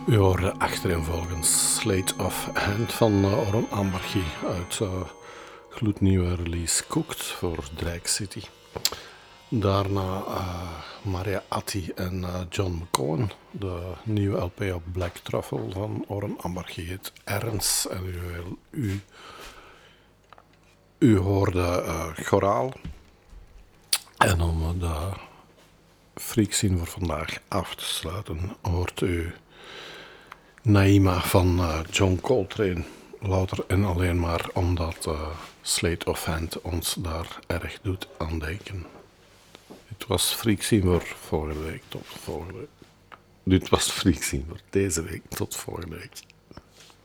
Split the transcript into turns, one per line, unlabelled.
U hoorde achtereenvolgens Slate of Hand van Oren Ambergy uit gloednieuwe release Cooked voor Drag City. Daarna Maria Atti en John McCohen, de nieuwe LP op Black Truffle van Oren Ambergy heet Erns. En u hoorde Choraal. En om de freakscene voor vandaag af te sluiten hoort u Naima van John Coltrane. Louter en alleen maar omdat Slate of Hand ons daar erg doet aan denken. Dit was freakscene voor volgende week. Tot volgende week. Dit was freakscene voor deze week. Tot volgende week.